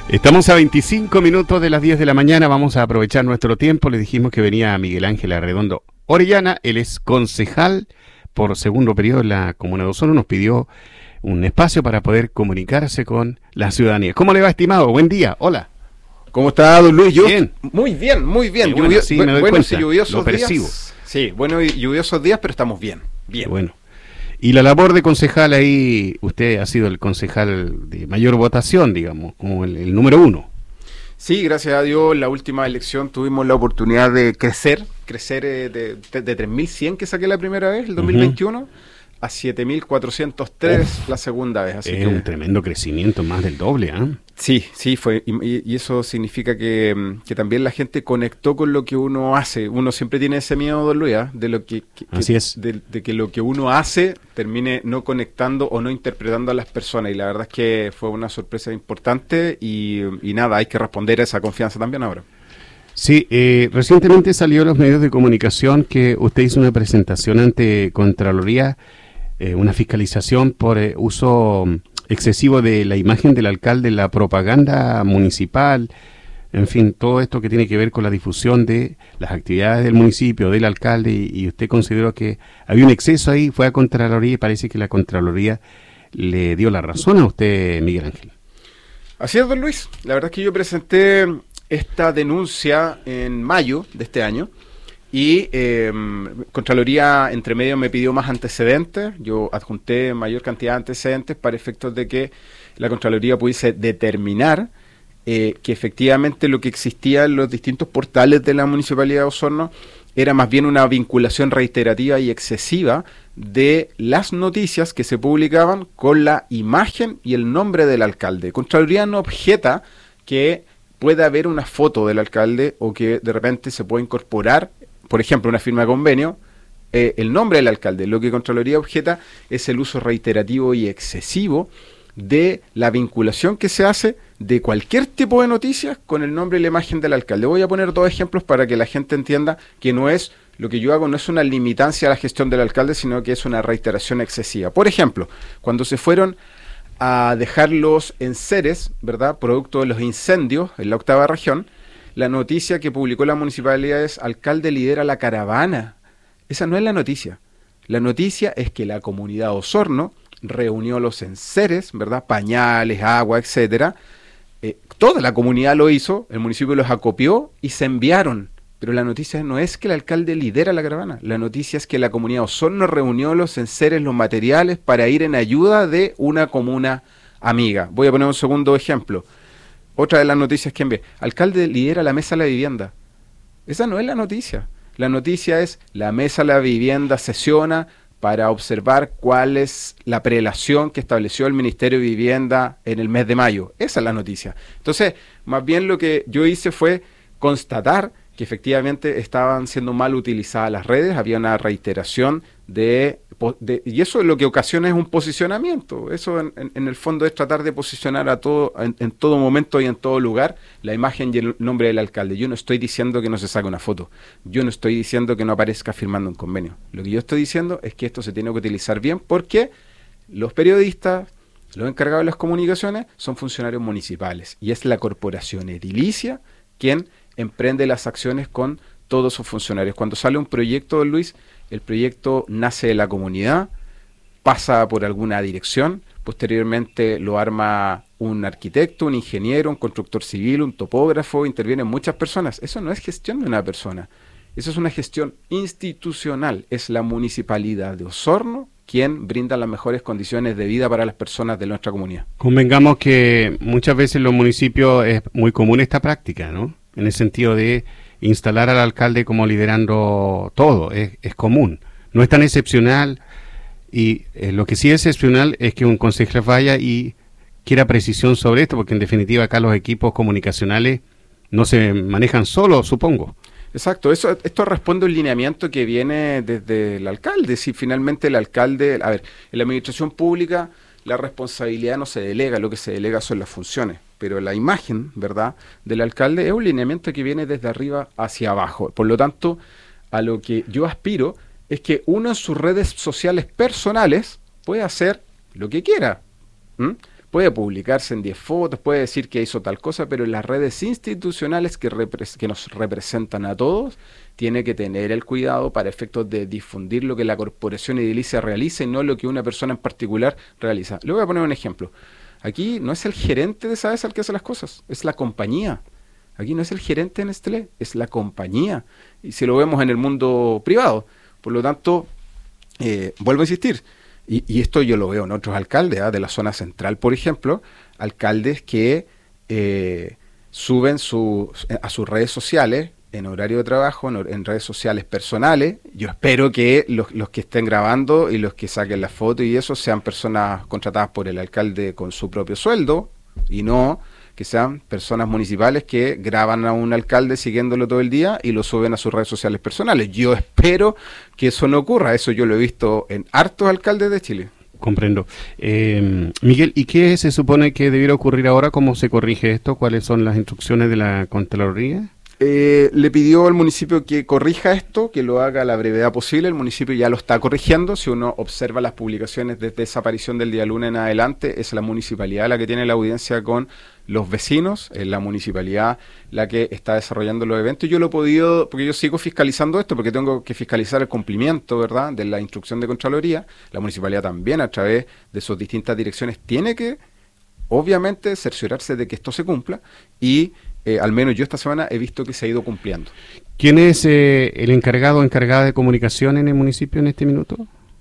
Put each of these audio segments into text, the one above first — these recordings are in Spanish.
Estamos a 25 minutos de las 10 de la mañana, vamos a aprovechar nuestro tiempo. Le dijimos que venía Miguel Ángel Arredondo Orellana, él es concejal por segundo periodo en la Comuna de Osorno, nos pidió un espacio para poder comunicarse con la ciudadanía. ¿Cómo le va, estimado? Buen día, hola. ¿Cómo está, don Luis? Bien. Muy bien, muy bien. Bueno, sí, me doy buenos cuenta, y lluviosos lo percibo. días. Sí, buenos y lluviosos días, pero estamos bien. Bien. Bueno. Y la labor de concejal ahí, usted ha sido el concejal de mayor votación, digamos, como el número uno. Sí, gracias a Dios, en la última elección tuvimos la oportunidad de crecer de 3.100 que saqué la primera vez, el 2021, a 7.403 la segunda vez. Así es que un tremendo crecimiento, más del doble, ¿ah? Sí, fue, y eso significa que también la gente conectó con lo que uno hace. Uno siempre tiene ese miedo, don Luis, de lo Así es. de que lo que uno hace termine no conectando o no interpretando a las personas, y la verdad es que fue una sorpresa importante y nada, hay que responder a esa confianza también ahora. Sí, recientemente salió en los medios de comunicación que usted hizo una presentación ante Contraloría, una fiscalización por uso excesivo de la imagen del alcalde, la propaganda municipal, en fin, todo esto que tiene que ver con la difusión de las actividades del municipio, del alcalde, y usted consideró que había un exceso ahí, fue a Contraloría y parece que la Contraloría le dio la razón a usted, Miguel Ángel. Así es, don Luis. La verdad es que yo presenté esta denuncia en mayo de este año y Contraloría entre medio me pidió más antecedentes. Yo adjunté mayor cantidad de antecedentes para efectos de que la Contraloría pudiese determinar que efectivamente lo que existía en los distintos portales de la Municipalidad de Osorno era más bien una vinculación reiterativa y excesiva de las noticias que se publicaban con la imagen y el nombre del alcalde. Contraloría no objeta que pueda haber una foto del alcalde o que de repente se pueda incorporar, por ejemplo, una firma de convenio, el nombre del alcalde. Lo que Contraloría objeta es el uso reiterativo y excesivo de la vinculación que se hace de cualquier tipo de noticias con el nombre y la imagen del alcalde. Voy a poner dos ejemplos para que la gente entienda que no es, lo que yo hago no es una limitancia a la gestión del alcalde, sino que es una reiteración excesiva. Por ejemplo, cuando se fueron a dejar los enseres, ¿verdad?, producto de los incendios en la 8ª región, la noticia que publicó la municipalidad es: alcalde lidera la caravana. Esa no es la noticia. La noticia es que la comunidad de Osorno reunió los enseres, ¿verdad?, pañales, agua, etcétera. Toda la comunidad lo hizo, el municipio los acopió y se enviaron. Pero la noticia no es que el alcalde lidera la caravana, la noticia es que la comunidad de Osorno reunió los enseres, los materiales para ir en ayuda de una comuna amiga. Voy a poner un segundo ejemplo. Otra de las noticias que envié: alcalde lidera la mesa de la vivienda. Esa no es la noticia. La noticia es: la mesa de la vivienda sesiona para observar cuál es la prelación que estableció el Ministerio de Vivienda en el mes de mayo. Esa es la noticia. Entonces, más bien lo que yo hice fue constatar que efectivamente estaban siendo mal utilizadas las redes, había una reiteración y eso es lo que ocasiona es un posicionamiento. Eso en el fondo es tratar de posicionar a todo, en todo momento y en todo lugar, la imagen y el nombre del alcalde. Yo no estoy diciendo que no se saque una foto, yo no estoy diciendo que no aparezca firmando un convenio. Lo que yo estoy diciendo es que esto se tiene que utilizar bien, porque los periodistas, los encargados de las comunicaciones, son funcionarios municipales y es la corporación edilicia quien emprende las acciones con todos sus funcionarios. Cuando sale un proyecto, don Luis, el proyecto nace de la comunidad, pasa por alguna dirección, posteriormente lo arma un arquitecto, un ingeniero, un constructor civil, un topógrafo, intervienen muchas personas. Eso no es gestión de una persona, eso es una gestión institucional. Es la Municipalidad de Osorno quien brinda las mejores condiciones de vida para las personas de nuestra comunidad. Convengamos que muchas veces en los municipios es muy común esta práctica, ¿no? En el sentido de instalar al alcalde como liderando todo, es común. No es tan excepcional, y lo que sí es excepcional es que un concejal vaya y quiera precisión sobre esto, porque en definitiva acá los equipos comunicacionales no se manejan solos, supongo. Exacto, esto responde a un lineamiento que viene desde el alcalde. Si finalmente el alcalde, a ver, en la administración pública la responsabilidad no se delega, lo que se delega son las funciones, pero la imagen, ¿verdad?, del alcalde es un lineamiento que viene desde arriba hacia abajo. Por lo tanto, a lo que yo aspiro es que uno en sus redes sociales personales pueda hacer lo que quiera. puede publicarse en 10 fotos, puede decir que hizo tal cosa, pero en las redes institucionales que nos representan a todos, tiene que tener el cuidado para efectos de difundir lo que la corporación edilicia realiza y no lo que una persona en particular realiza. Le voy a poner un ejemplo. Aquí no es el gerente de SAESA el que hace las cosas, es la compañía. Aquí no es el gerente de Nestlé, es la compañía. Y si lo vemos en el mundo privado. Por lo tanto, vuelvo a insistir, y esto yo lo veo en otros alcaldes, de la zona central, por ejemplo, alcaldes que suben a sus redes sociales, en horario de trabajo, en redes sociales personales. Yo espero que los que estén grabando y los que saquen la foto y eso sean personas contratadas por el alcalde con su propio sueldo, y no que sean personas municipales que graban a un alcalde siguiéndolo todo el día y lo suben a sus redes sociales personales. Yo espero que eso no ocurra. Eso yo lo he visto en hartos alcaldes de Chile. Comprendo. Miguel, ¿y qué se supone que debiera ocurrir ahora? ¿Cómo se corrige esto? ¿Cuáles son las instrucciones de la Contraloría? Le pidió al municipio que corrija esto, que lo haga a la brevedad posible. El municipio ya lo está corrigiendo. Si uno observa las publicaciones desde esa aparición del día lunes en adelante, es la municipalidad la que tiene la audiencia con los vecinos, es la municipalidad la que está desarrollando los eventos. Yo lo he podido, porque yo sigo fiscalizando esto, porque tengo que fiscalizar el cumplimiento, ¿verdad?, de la instrucción de Contraloría. La municipalidad también, a través de sus distintas direcciones, tiene que, obviamente, cerciorarse de que esto se cumpla, y al menos yo esta semana he visto que se ha ido cumpliendo. ¿Quién es el encargado o encargada de comunicación en el municipio en este minuto?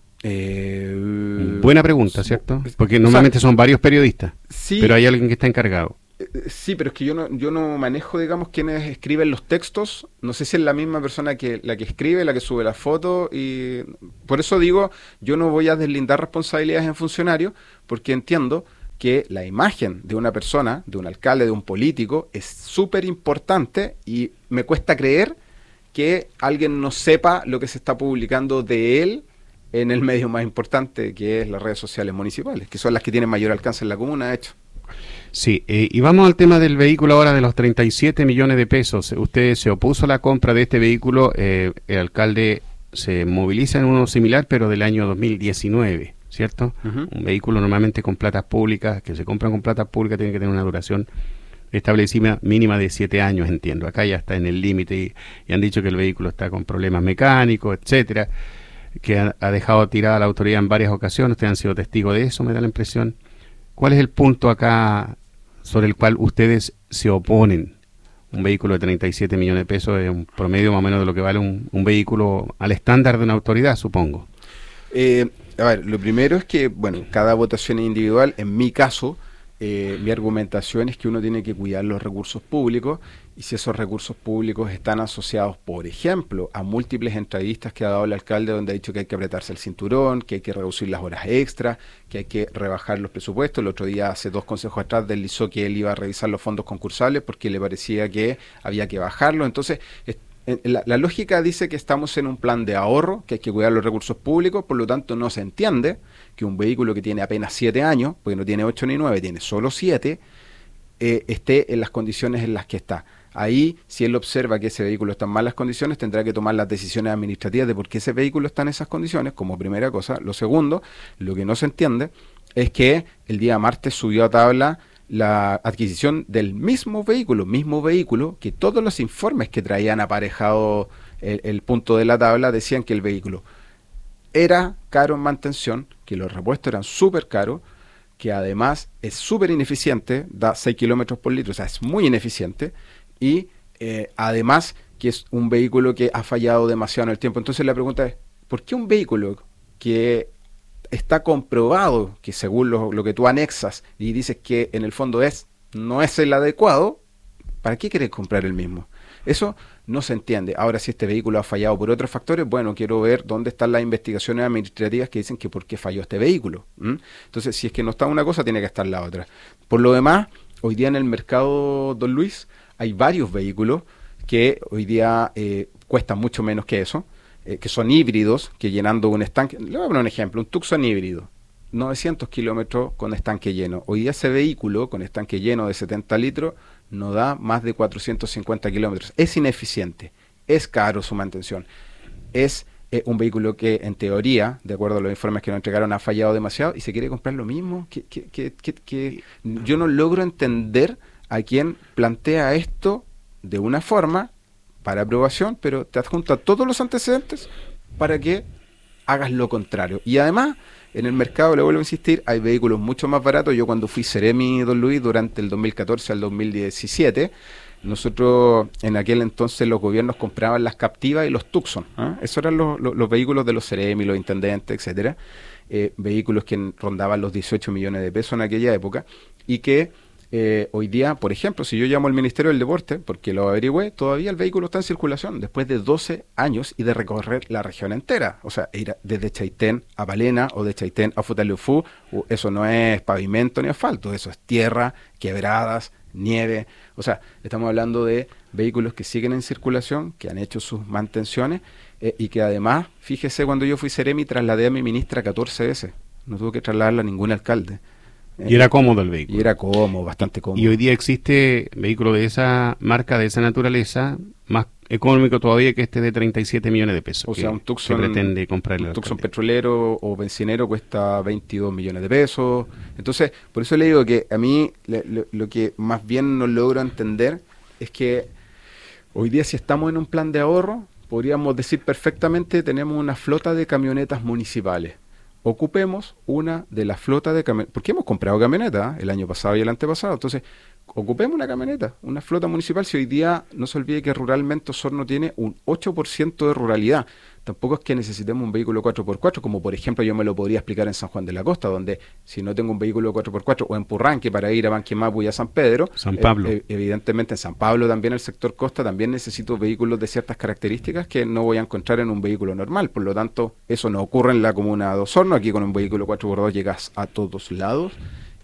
Buena pregunta, ¿cierto? Porque normalmente son varios periodistas, sí, pero hay alguien que está encargado. Sí, pero es que yo no manejo, digamos, quienes escriben los textos. No sé si es la misma persona que la que escribe, la que sube la foto, y por eso digo, yo no voy a deslindar responsabilidades en funcionarios, porque entiendo que la imagen de una persona, de un alcalde, de un político, es súper importante, y me cuesta creer que alguien no sepa lo que se está publicando de él en el medio más importante, que es las redes sociales municipales, que son las que tienen mayor alcance en la comuna, de hecho. Sí, y vamos al tema del vehículo ahora, de los 37 millones de pesos. Usted se opuso a la compra de este vehículo, el alcalde se moviliza en uno similar, pero del año 2019, ¿cierto? Un vehículo normalmente con platas públicas, que se compran con platas públicas, tiene que tener una duración establecida mínima de 7 años, entiendo. Acá ya está en el límite, y han dicho que el vehículo está con problemas mecánicos, etcétera, que ha dejado tirada a la autoridad en varias ocasiones. Ustedes han sido testigos de eso, me da la impresión. ¿Cuál es el punto acá sobre el cual ustedes se oponen? Un vehículo de 37 millones de pesos es un promedio más o menos de lo que vale un vehículo al estándar de una autoridad, supongo. A ver, lo primero es que, bueno, cada votación es individual. En mi caso, mi argumentación es que uno tiene que cuidar los recursos públicos, y si esos recursos públicos están asociados, por ejemplo, a múltiples entrevistas que ha dado el alcalde, donde ha dicho que hay que apretarse el cinturón, que hay que reducir las horas extras, que hay que rebajar los presupuestos. El otro día, hace 2 consejos atrás, deslizó que él iba a revisar los fondos concursables porque le parecía que había que bajarlos. Entonces, la lógica dice que estamos en un plan de ahorro, que hay que cuidar los recursos públicos. Por lo tanto, no se entiende que un vehículo que tiene apenas 7 años, porque no tiene 8 ni 9, tiene solo 7, esté en las condiciones en las que está. Ahí, si él observa que ese vehículo está en malas condiciones, tendrá que tomar las decisiones administrativas de por qué ese vehículo está en esas condiciones, como primera cosa. Lo segundo, lo que no se entiende, es que el día martes subió a tabla la adquisición del mismo vehículo, que todos los informes que traían aparejado el punto de la tabla decían que el vehículo era caro en mantención, que los repuestos eran súper caros, que además es súper ineficiente, da 6 kilómetros por litro, o sea, es muy ineficiente, y además que es un vehículo que ha fallado demasiado en el tiempo. Entonces la pregunta es, ¿por qué un vehículo que está comprobado, que según lo que tú anexas y dices que en el fondo no es el adecuado, ¿para qué quieres comprar el mismo? Eso no se entiende. Ahora, si este vehículo ha fallado por otros factores, bueno, quiero ver dónde están las investigaciones administrativas que dicen que por qué falló este vehículo. Entonces, si es que no está una cosa, tiene que estar la otra. Por lo demás, hoy día en el mercado, don Luis, hay varios vehículos que hoy día cuestan mucho menos que eso, que son híbridos, que llenando un estanque, le voy a poner un ejemplo, un Tucson híbrido, 900 kilómetros con estanque lleno. Hoy día ese vehículo con estanque lleno de 70 litros no da más de 450 kilómetros. Es ineficiente, es caro su mantención, es un vehículo que en teoría, de acuerdo a los informes que nos entregaron, ha fallado demasiado y se quiere comprar lo mismo. Que yo no logro entender a quien plantea esto de una forma para aprobación, pero te adjunta todos los antecedentes para que hagas lo contrario. Y además, en el mercado, le vuelvo a insistir, hay vehículos mucho más baratos. Yo cuando fui Ceremi, don Luis, durante el 2014 al 2017, nosotros en aquel entonces los gobiernos compraban las Captiva y los Tucson. Esos eran los vehículos de los Ceremi, los intendentes, etcétera. Vehículos que rondaban los 18 millones de pesos en aquella época y que hoy día, por ejemplo, si yo llamo al Ministerio del Deporte, porque lo averigüé, todavía el vehículo está en circulación después de 12 años y de recorrer la región entera. O sea, ir desde Chaitén a Palena o de Chaitén a Futaleufú, eso no es pavimento ni asfalto, eso es tierra, quebradas, nieve. O sea, estamos hablando de vehículos que siguen en circulación, que han hecho sus mantenciones y que además, fíjese, cuando yo fui Ceremi trasladé a mi ministra 14 veces. No tuve que trasladarla a ningún alcalde. Y era cómodo el vehículo. Y era cómodo, bastante cómodo. Y hoy día existe vehículo de esa marca, de esa naturaleza, más económico todavía que este de 37 millones de pesos. O sea, un Tucson, pretende comprarle un Tucson petrolero o bencinero cuesta 22 millones de pesos. Entonces, por eso le digo que a mí lo que más bien no logro entender es que hoy día, si estamos en un plan de ahorro, podríamos decir perfectamente, tenemos una flota de camionetas municipales. Ocupemos una de las flotas de camionetas, porque hemos comprado camionetas el año pasado y el antepasado, entonces ocupemos una camioneta, una flota municipal. Si hoy día no se olvide que ruralmente Osorno tiene un 8% de ruralidad, tampoco es que necesitemos un vehículo 4x4, como por ejemplo yo me lo podría explicar en San Juan de la Costa, donde si no tengo un vehículo 4x4, o en Purranque para ir a Banquimapu y a San Pedro, San Pablo. Evidentemente en San Pablo también, el sector costa, también necesito vehículos de ciertas características que no voy a encontrar en un vehículo normal. Por lo tanto, eso no ocurre en la comuna de Osorno. Aquí con un vehículo 4x2 llegas a todos lados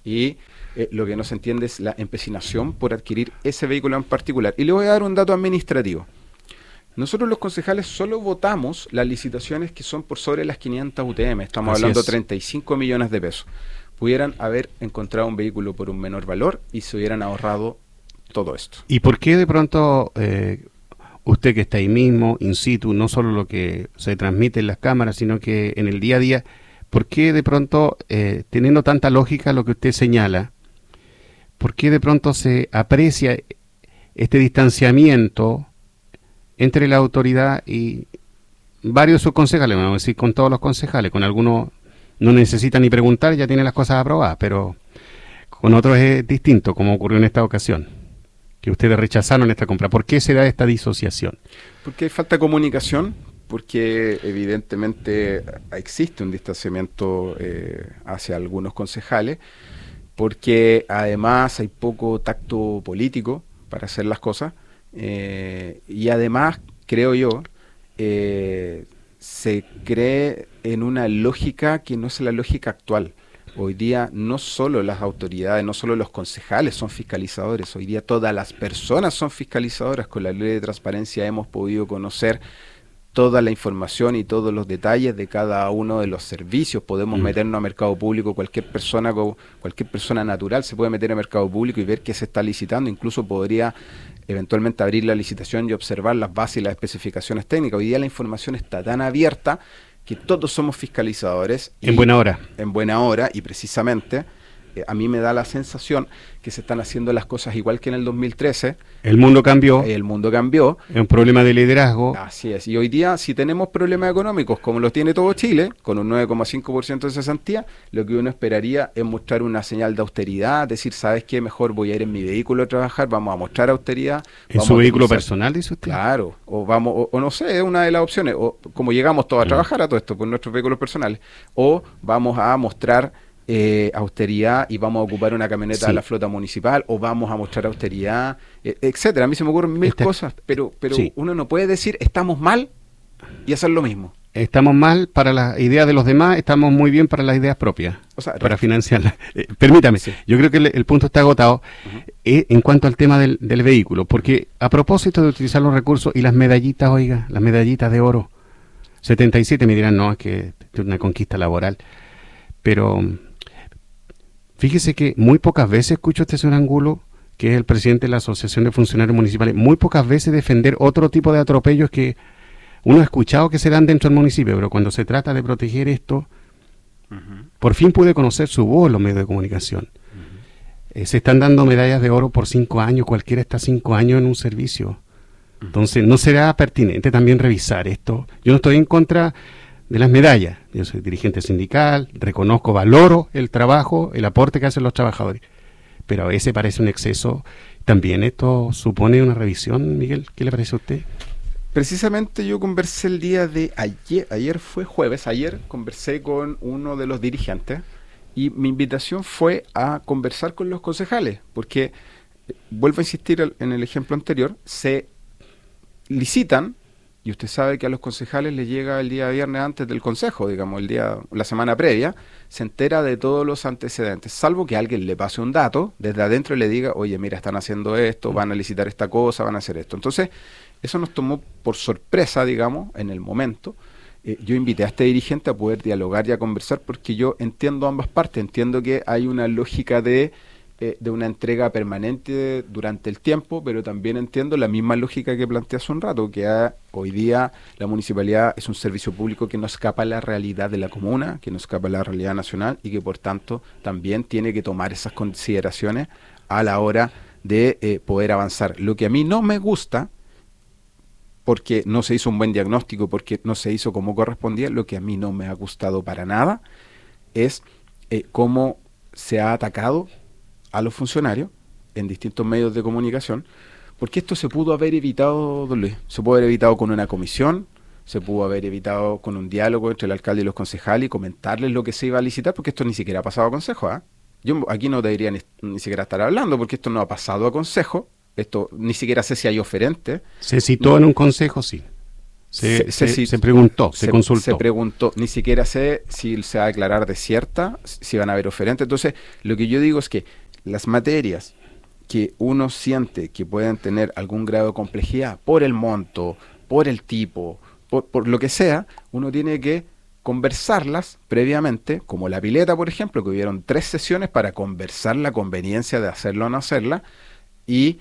y lo que no se entiende es la empecinación por adquirir ese vehículo en particular. Y le voy a dar un dato administrativo. Nosotros los concejales solo votamos las licitaciones que son por sobre las 500 UTM. Estamos hablando de 35 millones de pesos. Pudieran haber encontrado un vehículo por un menor valor y se hubieran ahorrado todo esto. ¿Y por qué de pronto usted, que está ahí mismo, in situ, no solo lo que se transmite en las cámaras, sino que en el día a día, por qué de pronto, teniendo tanta lógica lo que usted señala, por qué de pronto se aprecia este distanciamiento entre la autoridad y varios de sus concejales? Vamos a decir, con todos los concejales, con algunos no necesita ni preguntar, ya tiene las cosas aprobadas, pero con otros es distinto, como ocurrió en esta ocasión, que ustedes rechazaron esta compra. ¿Por qué se da esta disociación? Porque hay falta de comunicación, porque evidentemente existe un distanciamiento hacia algunos concejales, porque además hay poco tacto político para hacer las cosas, y además, creo yo, se cree en una lógica que no es la lógica actual. Hoy día no solo las autoridades, no solo los concejales son fiscalizadores, hoy día todas las personas son fiscalizadoras. Con la ley de transparencia hemos podido conocer toda la información y todos los detalles de cada uno de los servicios. Podemos meternos a mercado público, cualquier persona natural se puede meter a mercado público y ver qué se está licitando. Incluso podría eventualmente abrir la licitación y observar las bases y las especificaciones técnicas. Hoy día la información está tan abierta que todos somos fiscalizadores. En buena hora. En buena hora, y precisamente a mí me da la sensación que se están haciendo las cosas igual que en el 2013. El mundo cambió. El mundo cambió. Es un problema de liderazgo. Así es. Y hoy día, si tenemos problemas económicos como los tiene todo Chile, con un 9,5% de cesantía, lo que uno esperaría es mostrar una señal de austeridad, decir, ¿sabes qué? Mejor voy a ir en mi vehículo a trabajar, vamos a mostrar austeridad. ¿En su vehículo personal, dice usted? Claro. O vamos, o no sé, es una de las opciones. O como llegamos todos a trabajar a todo esto, por nuestros vehículos personales. O vamos a mostrar austeridad y vamos a ocupar una camioneta de la flota municipal, o vamos a mostrar austeridad, etcétera. A mí se me ocurren mil cosas, pero uno no puede decir estamos mal y hacer lo mismo. Estamos mal para las ideas de los demás, estamos muy bien para las ideas propias, o sea, para financiarlas. Permítame, yo creo que el punto está agotado en cuanto al tema del vehículo, porque a propósito de utilizar los recursos y las medallitas, oiga, las medallitas de oro, 77 me dirán, no, es que es una conquista laboral, pero fíjese que muy pocas veces escucho a este señor Angulo, que es el presidente de la Asociación de Funcionarios Municipales, muy pocas veces defender otro tipo de atropellos que uno ha escuchado que se dan dentro del municipio, pero cuando se trata de proteger esto, por fin pude conocer su voz en los medios de comunicación. Se están dando medallas de oro por 5 años, cualquiera está 5 años en un servicio. Entonces, ¿no será pertinente también revisar esto? Yo no estoy en contra de las medallas. Yo soy dirigente sindical, reconozco, valoro el trabajo, el aporte que hacen los trabajadores. Pero a veces parece un exceso. También esto supone una revisión, Miguel. ¿Qué le parece a usted? Precisamente yo conversé el día de ayer fue jueves, ayer conversé con uno de los dirigentes y mi invitación fue a conversar con los concejales, porque, vuelvo a insistir en el ejemplo anterior, se licitan, y usted sabe que a los concejales les llega el día viernes antes del consejo, digamos, la semana previa, se entera de todos los antecedentes, salvo que alguien le pase un dato desde adentro y le diga, oye, mira, están haciendo esto, van a licitar esta cosa, van a hacer esto. Entonces, eso nos tomó por sorpresa, digamos, en el momento. Yo invité a este dirigente a poder dialogar y a conversar porque yo entiendo ambas partes, entiendo que hay una lógica de una entrega permanente durante el tiempo, pero también entiendo la misma lógica que planteé hace un rato, que hoy día la municipalidad es un servicio público que no escapa a la realidad de la comuna, que no escapa a la realidad nacional y que por tanto también tiene que tomar esas consideraciones a la hora de poder avanzar. Lo que a mí no me gusta, porque no se hizo un buen diagnóstico, porque no se hizo como correspondía, lo que a mí no me ha gustado para nada es cómo se ha atacado a los funcionarios en distintos medios de comunicación, porque esto se pudo haber evitado, don Luis, se pudo haber evitado con una comisión, se pudo haber evitado con un diálogo entre el alcalde y los concejales y comentarles lo que se iba a licitar, porque esto ni siquiera ha pasado a consejo, ¿eh? Yo aquí no debería ni siquiera estar hablando, porque esto no ha pasado a consejo. Esto ni siquiera sé si hay oferente. Se citó en un consejo, sí. Se preguntó, se consultó. Se preguntó, ni siquiera sé si se va a declarar desierta, si van a haber oferentes. Entonces, lo que yo digo es que las materias que uno siente que pueden tener algún grado de complejidad por el monto, por el tipo, por lo que sea, uno tiene que conversarlas previamente, como la pileta, por ejemplo, que hubieron 3 sesiones para conversar la conveniencia de hacerla o no hacerla, y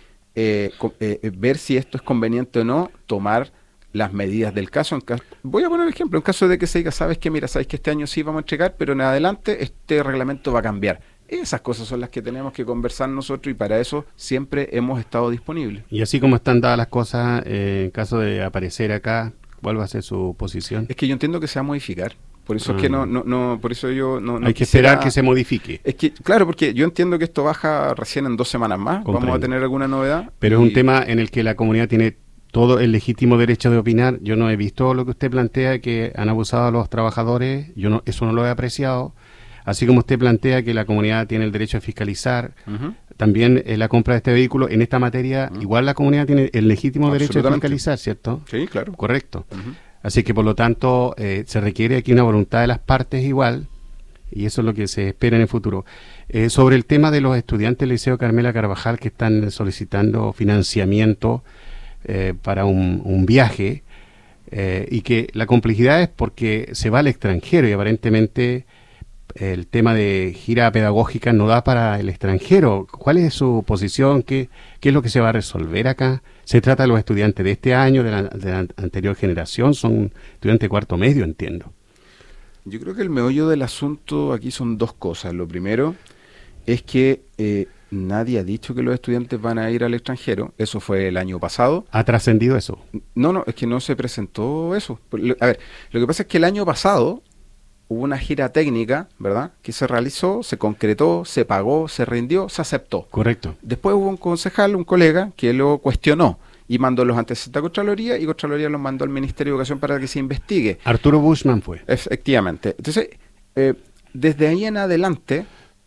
ver si esto es conveniente o no, tomar las medidas del caso. Voy a poner un ejemplo, en caso de que se diga, sabes que este año sí vamos a entregar, pero en adelante este reglamento va a cambiar. Esas cosas son las que tenemos que conversar nosotros y para eso siempre hemos estado disponibles. Y así como están dadas las cosas, en caso de aparecer acá, ¿cuál va a ser su posición? Es que yo entiendo que se va a modificar. Por eso es que por eso yo no hay que esperar que se modifique. Es que, claro, porque yo entiendo que esto baja recién en 2 semanas más. Comprendo. Vamos a tener alguna novedad. Pero es un tema en el que la comunidad tiene todo el legítimo derecho de opinar. Yo no he visto lo que usted plantea, que han abusado a los trabajadores. Eso no lo he apreciado. Así como usted plantea que la comunidad tiene el derecho a fiscalizar, también la compra de este vehículo, en esta materia, igual la comunidad tiene el legítimo derecho de fiscalizar, ¿cierto? Sí, claro. Correcto. Así que por lo tanto se requiere aquí una voluntad de las partes igual, y eso es lo que se espera en el futuro. Sobre el tema de los estudiantes del Liceo Carmela Carvajal que están solicitando financiamiento para un viaje, y que la complejidad es porque se va al extranjero y aparentemente el tema de gira pedagógica no da para el extranjero. ¿Cuál es su posición? ¿Qué es lo que se va a resolver acá? ¿Se trata de los estudiantes de este año, de la anterior generación? Son estudiantes de cuarto medio, entiendo. Yo creo que el meollo del asunto aquí son 2 cosas. Lo primero es que nadie ha dicho que los estudiantes van a ir al extranjero. Eso fue el año pasado. ¿Ha trascendido eso? No, es que no se presentó eso. A ver, lo que pasa es que el año pasado hubo una gira técnica, ¿verdad?, que se realizó, se concretó, se pagó, se rindió, se aceptó. Correcto. Después hubo un concejal, un colega, que lo cuestionó y mandó los antecedentes a Contraloría y Contraloría los mandó al Ministerio de Educación para que se investigue. Arturo Bushman fue. Efectivamente. Entonces, desde ahí en adelante,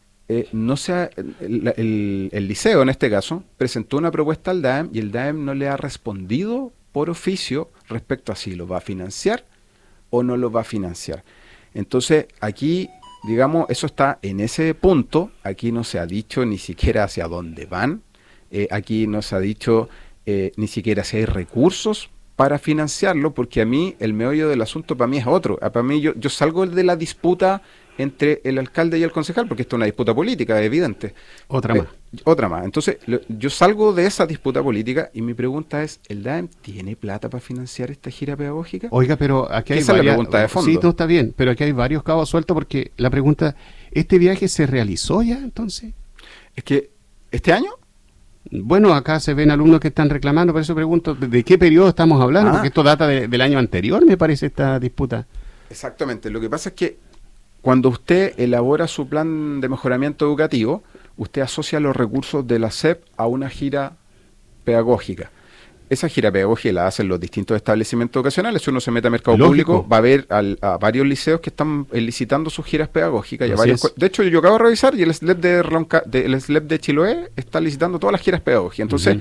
el liceo, en este caso, presentó una propuesta al DAEM y el DAEM no le ha respondido por oficio respecto a si lo va a financiar o no lo va a financiar. Entonces, aquí, digamos, eso está en ese punto. Aquí no se ha dicho ni siquiera hacia dónde van. Aquí no se ha dicho ni siquiera si hay recursos para financiarlo, porque a mí el meollo del asunto para mí es otro. Para mí yo salgo de la disputa entre el alcalde y el concejal, porque esto es una disputa política, es evidente. Otra más. Otra más. Entonces, yo salgo de esa disputa política y mi pregunta es, ¿el DAEM tiene plata para financiar esta gira pedagógica? Oiga, pero aquí hay esa es la pregunta de fondo. Sí, no está bien, pero aquí hay varios cabos sueltos porque la pregunta, ¿este viaje se realizó ya entonces? Es que, ¿este año? Bueno, acá se ven alumnos que están reclamando, por eso pregunto, ¿de qué periodo estamos hablando? Porque esto data del año anterior, me parece, esta disputa. Exactamente. Lo que pasa es que cuando usted elabora su plan de mejoramiento educativo, usted asocia los recursos de la SEP a una gira pedagógica. Esa gira pedagógica la hacen los distintos establecimientos educacionales. Si uno se mete a mercado público, va a ver a varios liceos que están licitando sus giras pedagógicas. Y de hecho, yo acabo de revisar y el SLEP de Chiloé está licitando todas las giras pedagógicas. Entonces,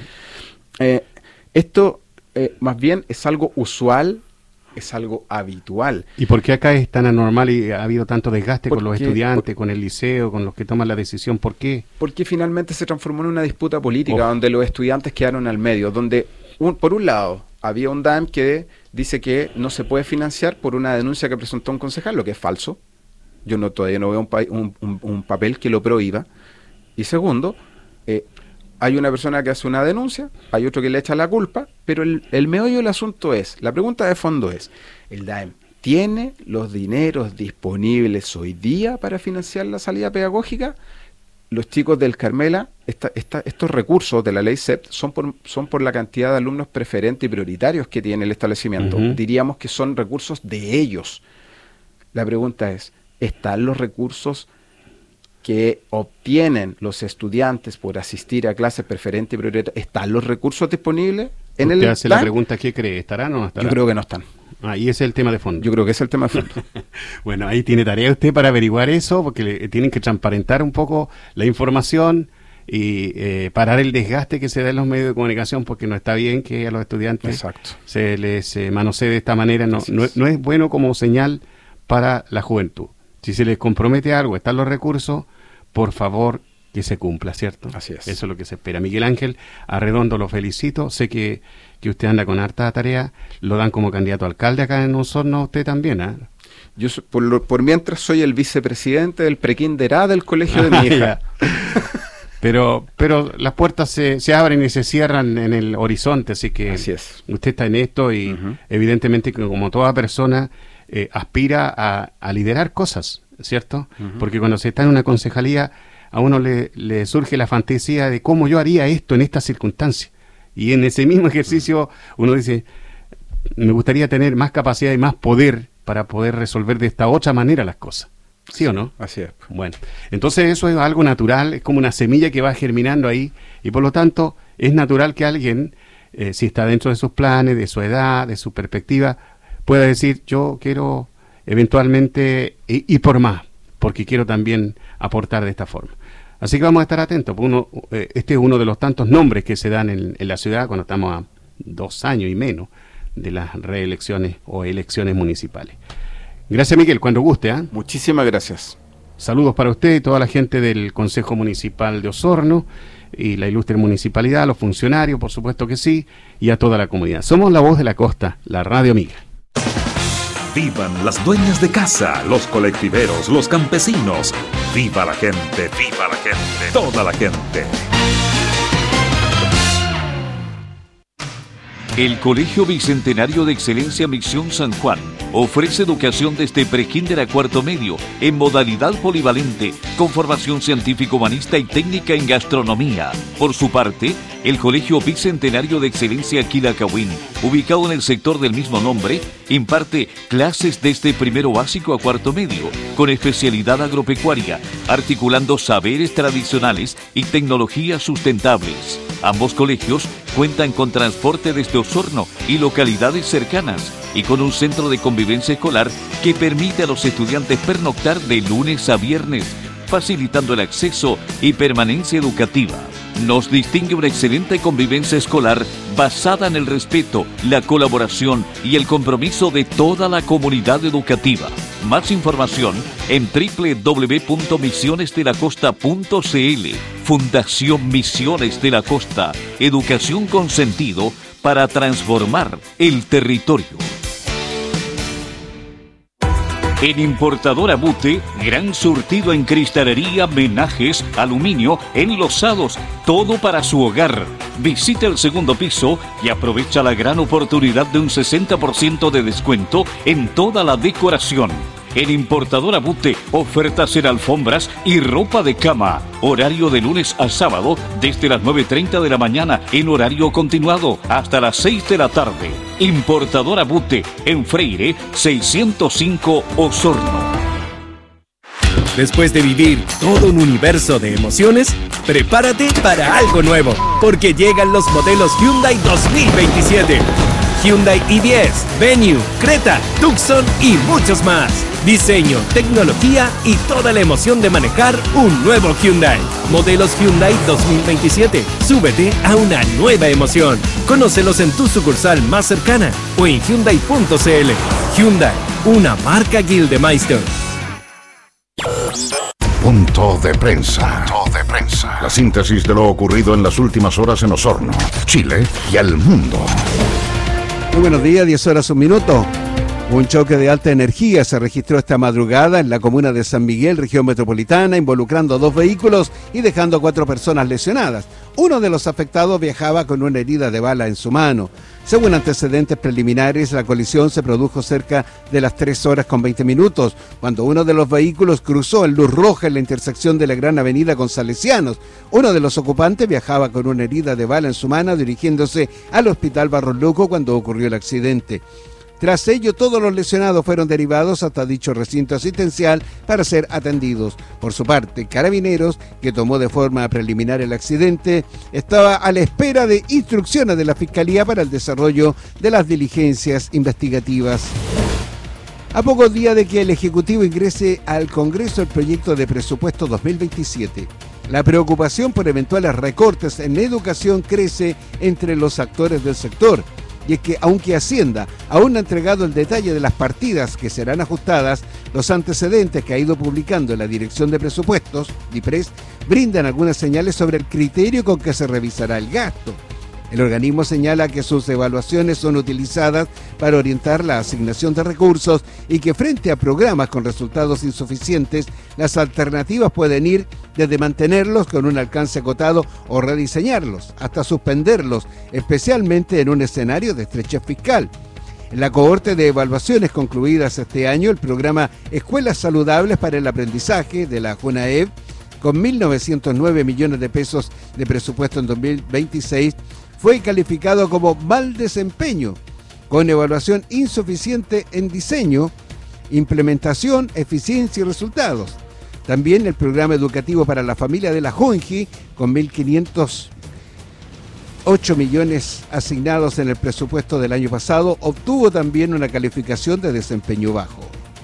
esto más bien es algo usual, es algo habitual. ¿Y por qué acá es tan anormal y ha habido tanto desgaste con los estudiantes, con el liceo, con los que toman la decisión? ¿Por qué? Porque finalmente se transformó en una disputa política donde los estudiantes quedaron al medio, donde por un lado había un DAEM que dice que no se puede financiar por una denuncia que presentó un concejal, lo que es falso. Yo todavía no veo un papel que lo prohíba. Y segundo, hay una persona que hace una denuncia, hay otro que le echa la culpa, pero el meollo del asunto es, la pregunta de fondo es, ¿el DAEM tiene los dineros disponibles hoy día para financiar la salida pedagógica? Los chicos del Carmela, estos recursos de la ley SEP son por la cantidad de alumnos preferentes y prioritarios que tiene el establecimiento. Diríamos que son recursos de ellos. La pregunta es, ¿están los recursos que obtienen los estudiantes por asistir a clases preferentes y prioritarias? ¿Están los recursos disponibles en el DAEM? Usted hace la pregunta, ¿qué cree? ¿Estarán o no estarán? Yo creo que no están. Y ese es el tema de fondo. Yo creo que ese es el tema de fondo. Bueno, ahí tiene tarea usted para averiguar eso, porque tienen que transparentar un poco la información y parar el desgaste que se da en los medios de comunicación, porque no está bien que a los estudiantes se les manosee de esta manera. No es bueno como señal para la juventud. Si se les compromete algo, están los recursos, por favor, que se cumpla, ¿cierto? Así es. Eso es lo que se espera. Miguel Ángel Arredondo, lo felicito. Sé que usted anda con harta tarea. Lo dan como candidato a alcalde acá en Osorno, usted también, ¿eh? Yo por mientras soy el vicepresidente del prekinderá del colegio de mi hija. Pero las puertas se abren y se cierran en el horizonte, así que así es. Usted está en esto y evidentemente como toda persona aspira a liderar cosas, ¿cierto? Porque cuando se está en una concejalía a uno le surge la fantasía de cómo yo haría esto en esta circunstancia. Y en ese mismo ejercicio uno dice, me gustaría tener más capacidad y más poder para poder resolver de esta otra manera las cosas. ¿Sí o no? Así es. Bueno, entonces eso es algo natural, es como una semilla que va germinando ahí, y por lo tanto es natural que alguien, si está dentro de sus planes, de su edad, de su perspectiva, pueda decir, yo quiero eventualmente ir por más, porque quiero también aportar de esta forma. Así que vamos a estar atentos. Este es uno de los tantos nombres que se dan en la ciudad cuando estamos a 2 años y menos de las reelecciones o elecciones municipales. Gracias, Miguel, cuando guste. Muchísimas gracias. Saludos para usted y toda la gente del Consejo Municipal de Osorno y la ilustre municipalidad, los funcionarios, por supuesto que sí, y a toda la comunidad. Somos la voz de la costa, la radio amiga. Vivan las dueñas de casa, los colectiveros, los campesinos. ¡Viva la gente! ¡Viva la gente! ¡Toda la gente! El Colegio Bicentenario de Excelencia Misión San Juan ofrece educación desde prekinder a cuarto medio en modalidad polivalente con formación científico-humanista y técnica en gastronomía. Por su parte, el Colegio Bicentenario de Excelencia Quilacawin, ubicado en el sector del mismo nombre, imparte clases desde primero básico a cuarto medio con especialidad agropecuaria, articulando saberes tradicionales y tecnologías sustentables. Ambos colegios cuentan con transporte desde Osorno y localidades cercanas y con un centro de convivencia escolar que permite a los estudiantes pernoctar de lunes a viernes, facilitando el acceso y permanencia educativa. Nos distingue una excelente convivencia escolar basada en el respeto, la colaboración y el compromiso de toda la comunidad educativa. Más información en www.misionesdelacosta.cl. Fundación Misiones de la Costa. Educación con sentido para transformar el territorio. En Importadora Bute, gran surtido en cristalería, menajes, aluminio, enlosados, todo para su hogar. Visite el segundo piso y aprovecha la gran oportunidad de un 60% de descuento en toda la decoración. En Importadora Bute, ofertas en alfombras y ropa de cama. Horario de lunes a sábado desde las 9:30 de la mañana en horario continuado hasta las 6 de la tarde. Importadora Bute, en Freire 605 Osorno. Después de vivir todo un universo de emociones, prepárate para algo nuevo, porque llegan los modelos Hyundai 2027. Hyundai i10, Venue, Creta, Tucson y muchos más. Diseño, tecnología y toda la emoción de manejar un nuevo Hyundai. Modelos Hyundai 2027. Súbete a una nueva emoción. Conócelos en tu sucursal más cercana o en Hyundai.cl. Hyundai, una marca Gildemeister. Punto de prensa. La síntesis de lo ocurrido en las últimas horas en Osorno, Chile y el mundo. Muy buenos días, 10 horas 1 minuto. Un choque de alta energía se registró esta madrugada en la comuna de San Miguel, región metropolitana, involucrando 2 vehículos y dejando a 4 personas lesionadas. Uno de los afectados viajaba con una herida de bala en su mano. Según antecedentes preliminares, la colisión se produjo cerca de las 3 horas con 20 minutos, cuando uno de los vehículos cruzó en luz roja en la intersección de la Gran Avenida con Salesianos. Uno de los ocupantes viajaba con una herida de bala en su mano, dirigiéndose al Hospital Barros Luco cuando ocurrió el accidente. Tras ello, todos los lesionados fueron derivados hasta dicho recinto asistencial para ser atendidos. Por su parte, Carabineros, que tomó de forma preliminar el accidente, estaba a la espera de instrucciones de la Fiscalía para el desarrollo de las diligencias investigativas. A pocos días de que el Ejecutivo ingrese al Congreso el proyecto de presupuesto 2027, la preocupación por eventuales recortes en educación crece entre los actores del sector. Y es que, aunque Hacienda aún no ha entregado el detalle de las partidas que serán ajustadas, los antecedentes que ha ido publicando la Dirección de Presupuestos, DIPRES, brindan algunas señales sobre el criterio con que se revisará el gasto. El organismo señala que sus evaluaciones son utilizadas para orientar la asignación de recursos y que frente a programas con resultados insuficientes, las alternativas pueden ir desde mantenerlos con un alcance acotado o rediseñarlos, hasta suspenderlos, especialmente en un escenario de estrechez fiscal. En la cohorte de evaluaciones concluidas este año, el programa Escuelas Saludables para el Aprendizaje de la JUNAEB, con 1.909 millones de pesos de presupuesto en 2026, fue calificado como mal desempeño, con evaluación insuficiente en diseño, implementación, eficiencia y resultados. También el programa educativo para la familia de la JUNJI, con 1.508 millones asignados en el presupuesto del año pasado, obtuvo también una calificación de desempeño bajo.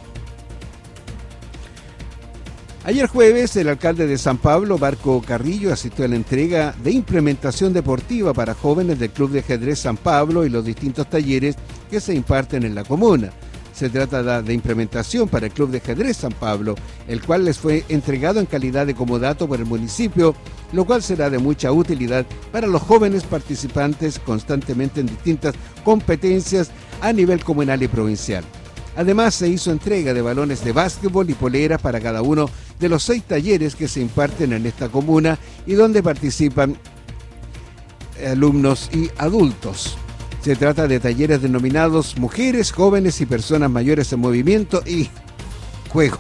Ayer jueves, el alcalde de San Pablo, Marco Carrillo, asistió a la entrega de implementación deportiva para jóvenes del Club de Ajedrez San Pablo y los distintos talleres que se imparten en la comuna. Se trata de implementación para el Club de Ajedrez San Pablo, el cual les fue entregado en calidad de comodato por el municipio, lo cual será de mucha utilidad para los jóvenes participantes constantemente en distintas competencias a nivel comunal y provincial. Además, se hizo entrega de balones de básquetbol y poleras para cada uno de los 6 talleres que se imparten en esta comuna y donde participan alumnos y adultos. Se trata de talleres denominados Mujeres, Jóvenes y Personas Mayores en Movimiento y Juego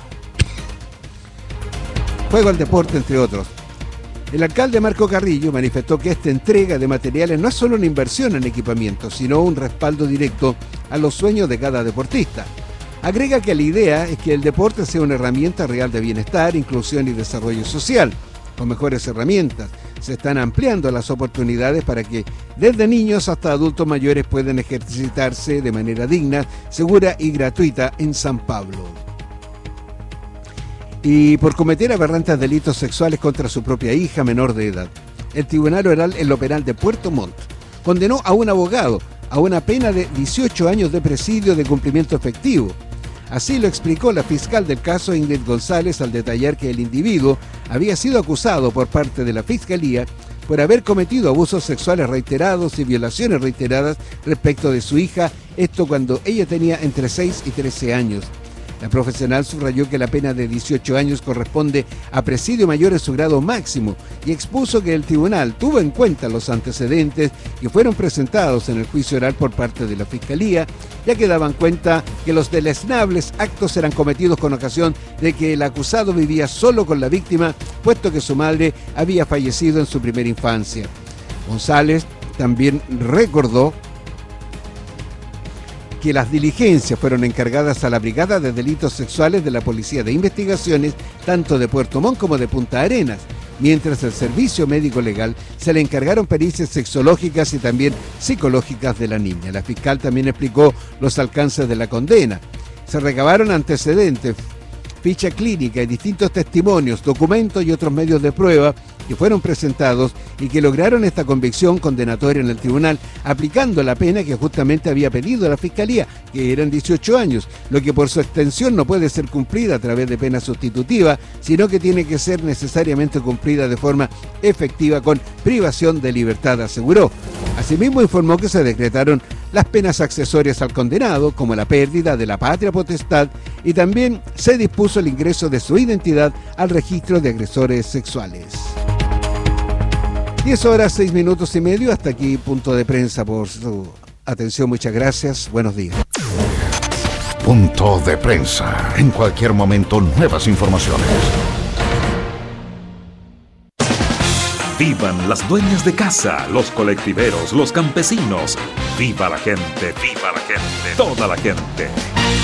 al Deporte, entre otros. El alcalde Marco Carrillo manifestó que esta entrega de materiales no es solo una inversión en equipamiento, sino un respaldo directo a los sueños de cada deportista. Agrega que la idea es que el deporte sea una herramienta real de bienestar, inclusión y desarrollo social. Con mejores herramientas, se están ampliando las oportunidades para que desde niños hasta adultos mayores puedan ejercitarse de manera digna, segura y gratuita en San Pablo. Y por cometer aberrantes delitos sexuales contra su propia hija menor de edad, el Tribunal Oral en lo Penal de Puerto Montt condenó a un abogado a una pena de 18 años de presidio de cumplimiento efectivo. Así lo explicó la fiscal del caso, Ingrid González, al detallar que el individuo había sido acusado por parte de la Fiscalía por haber cometido abusos sexuales reiterados y violaciones reiteradas respecto de su hija, esto cuando ella tenía entre 6 y 13 años. La profesional subrayó que la pena de 18 años corresponde a presidio mayor en su grado máximo y expuso que el tribunal tuvo en cuenta los antecedentes que fueron presentados en el juicio oral por parte de la Fiscalía, ya que daban cuenta que los deleznables actos eran cometidos con ocasión de que el acusado vivía solo con la víctima, puesto que su madre había fallecido en su primera infancia. González también recordó que las diligencias fueron encargadas a la Brigada de Delitos Sexuales de la Policía de Investigaciones, tanto de Puerto Montt como de Punta Arenas, mientras el Servicio Médico Legal se le encargaron pericias sexológicas y también psicológicas de la niña. La fiscal también explicó los alcances de la condena. Se recabaron antecedentes, ficha clínica y distintos testimonios, documentos y otros medios de prueba que fueron presentados y que lograron esta convicción condenatoria en el tribunal, aplicando la pena que justamente había pedido la Fiscalía, que eran 18 años, lo que por su extensión no puede ser cumplida a través de pena sustitutiva, sino que tiene que ser necesariamente cumplida de forma efectiva con privación de libertad, aseguró. Asimismo informó que se decretaron las penas accesorias al condenado, como la pérdida de la patria potestad, y también se dispuso el ingreso de su identidad al registro de agresores sexuales. 10 horas, 6 minutos y medio, hasta aquí Punto de Prensa. Por su atención, muchas gracias, buenos días. Punto de Prensa. En cualquier momento, nuevas informaciones. Vivan las dueñas de casa, los colectiveros, los campesinos. Viva la gente, toda la gente.